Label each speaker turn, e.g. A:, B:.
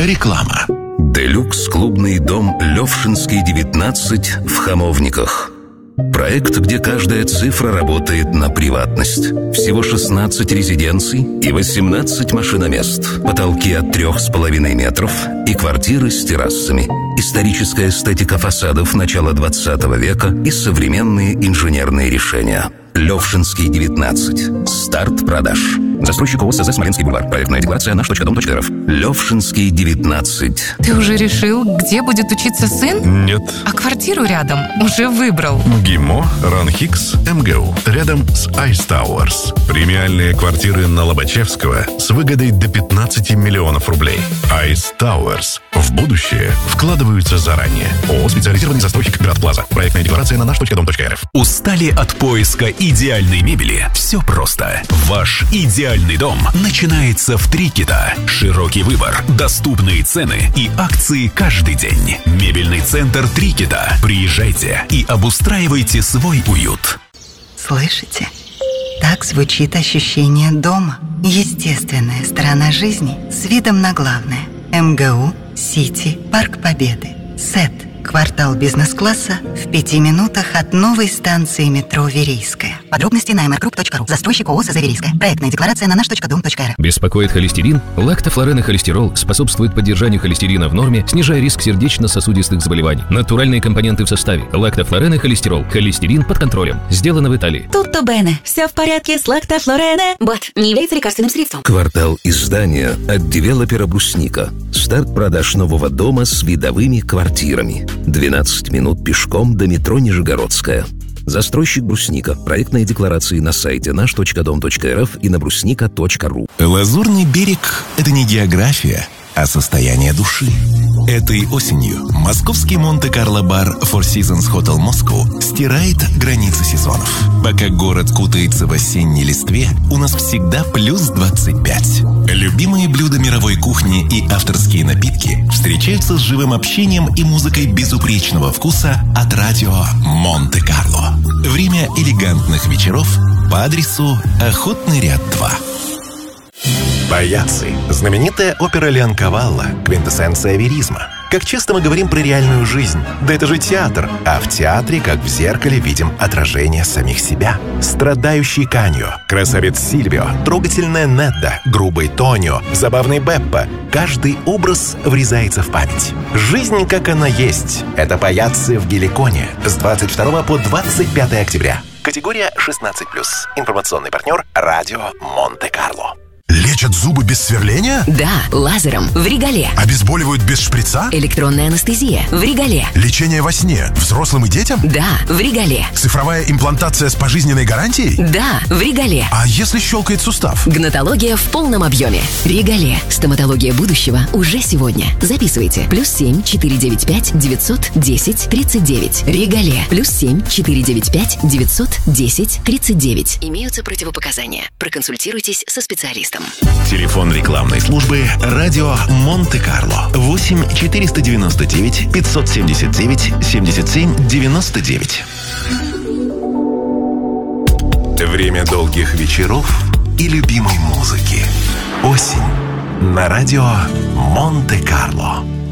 A: Реклама.
B: Делюкс-клубный дом Левшинский, 19 в Хамовниках. Проект, где каждая цифра работает на приватность. Всего 16 резиденций и 18 машиномест. Потолки от 3,5 метров и квартиры с террасами. Историческая эстетика фасадов начала 20 века и современные инженерные решения. Левшинский, 19. Старт продаж. Застройщик ООО СЗ «Смоленский бульвар». Проектная декларация nаш.дом.рф. Левшинский, 19.
C: Ты уже решил, где будет учиться сын?
A: Нет.
C: А квартиру рядом уже выбрал?
A: ГИМО, РАНХИКС, МГУ. Рядом с Ice Towers. Премиальные квартиры на Лобачевского с выгодой до 15 миллионов рублей. Ice Towers. В будущее вкладываются заранее. ООО «Специализированный застройщик Град Плаза». Проектная декларация на nаш.дом.рф.
D: Устали от поиска идеальной мебели? Все просто. Ваш идеальный дом начинается в Трикита. Широкий выбор, доступные цены и акции каждый день. Мебельный центр Трикита. Приезжайте и обустраивайте свой уют.
E: Слышите? Так звучит ощущение дома. Естественная сторона жизни с видом на главное. МГУ, Сити, Парк Победы, СЭТ. Квартал бизнес-класса в 5 минутах от новой станции метро Верейская. Подробности на mrgroup.ru. Застройщик ООО СЗ Верейская. Проектная декларация на nаш.дом.рф.
F: Беспокоит холестерин? Лактофлорен и холестерол способствуют поддержанию холестерина в норме, снижая риск сердечно-сосудистых заболеваний. Натуральные компоненты в составе. Лактофлорен и холестерол. Холестерин под контролем. Сделано в Италии.
G: Tutto bene. Все в порядке с лактофлорене. Бот не является лекарственным средством.
B: Квартал издания от девелопера «Брусника». Старт продаж нового дома с видовыми квартирами. 12 минут пешком до метро Нижегородская. Застройщик «Брусника». Проектные декларации на сайте наш.дом.рф и на брусника.ру.
H: Лазурный берег – это не география, а состояние души. Этой осенью московский Монте-Карло-бар Four Seasons Hotel Moscow стирает границы сезонов. Пока город кутается в осенней листве, у нас всегда плюс 25. Любимые блюда мировой кухни и авторские напитки встречаются с живым общением и музыкой безупречного вкуса от радио Монте-Карло. Время элегантных вечеров по адресу Охотный ряд 2. Паяцци. Знаменитая опера Леонкавалло – квинтэссенция веризма. Как часто мы говорим про реальную жизнь? Да это же театр. А в театре, как в зеркале, видим отражение самих себя. Страдающий Каньо, красавец Сильвио, трогательная Недда, грубый Тонио, забавный Беппо. Каждый образ врезается в память. Жизнь, как она есть. Это Паяцци в Геликоне с 22 по 25 октября. Категория 16+. Информационный партнер – радио Монте-Карло.
I: Лечат зубы без сверления?
G: Да, лазером в Регале.
I: Обезболивают без шприца?
G: Электронная анестезия в Регале.
I: Лечение во сне взрослым и детям?
G: Да, в Регале.
I: Цифровая имплантация с пожизненной гарантией?
G: Да, в Регале.
I: А если щелкает сустав?
G: Гнатология в полном объеме. Регале. Стоматология будущего уже сегодня. Записывайте. +7 495 910 39. Регале. +7 495 910 39. Имеются противопоказания. Проконсультируйтесь со специалистом.
H: Телефон рекламной службы «Радио Монте-Карло» 8 499 579 77 99. Время долгих вечеров и любимой музыки. Осень на радио Монте-Карло.